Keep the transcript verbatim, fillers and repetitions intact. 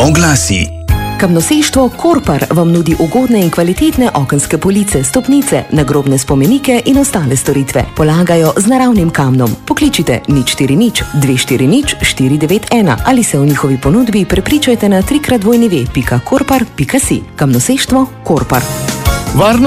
Oglasi. Kamnoseštvo Korpar vam nudi ugodne in kvalitetne okenske police, stopnice, nagrobne spomenike in ostale storitve. Polagajo z naravnim kamnom. Pokličite nič štiri nič dve štiri nič štiri devet ena ali se v njihovi ponudbi prepričajte na tri krat dvojni ve pika korpar pika si. Kamnoseštvo Korpar. Varno